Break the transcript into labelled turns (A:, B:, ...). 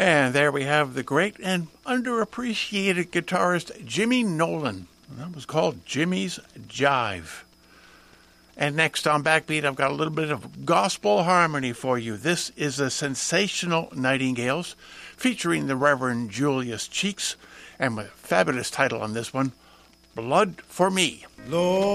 A: And there we have the great and underappreciated guitarist Jimmy Nolan. That was called Jimmy's Jive. And next on Backbeat, I've got a little bit of gospel harmony for you. This is the Sensational Nightingales, featuring the Reverend Julius Cheeks, and with a fabulous title on this one, Blood for Me.
B: Lord.